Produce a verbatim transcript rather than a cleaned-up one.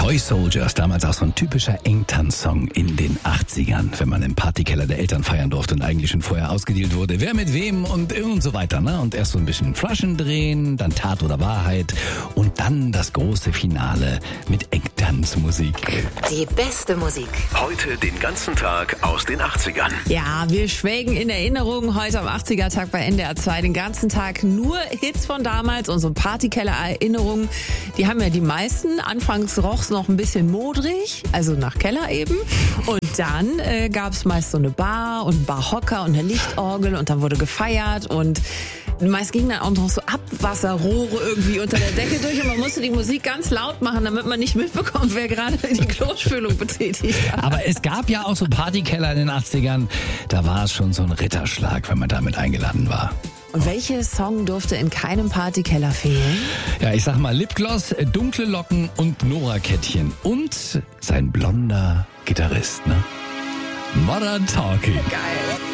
Toy Soldiers, damals auch so ein typischer Engtanz-Song in den achtzigern, wenn man im Partykeller der Eltern feiern durfte und eigentlich schon vorher ausgedealt wurde, wer mit wem und, und so weiter. Ne? Und erst so ein bisschen Flaschen drehen, dann Tat oder Wahrheit und dann das große Finale mit Engtanzmusik. Die beste Musik. Heute den ganzen Tag aus den achtzigern. Ja, wir schwelgen in Erinnerungen heute am achtziger-Tag bei N D R zwei. Den ganzen Tag nur Hits von damals und so Partykeller-Erinnerungen. Die haben ja die meisten. Anfangs roch's noch ein bisschen modrig, also nach Keller eben. Und dann äh, gab's meist so eine Bar und ein Barhocker und eine Lichtorgel und dann wurde gefeiert und meist gingen dann auch noch so Abwasserrohre irgendwie unter der Decke durch und man musste die Musik ganz laut machen, damit man nicht mitbekommt, wer gerade die Klospülung betätigt hat. Aber es gab ja auch so Partykeller in den achtzigern, da war es schon so ein Ritterschlag, wenn man damit eingeladen war. Und welcher Song durfte in keinem Partykeller fehlen? Ja, ich sag mal Lipgloss, dunkle Locken und Nora-Kettchen und sein blonder Gitarrist, ne? Modern Talking. Geil.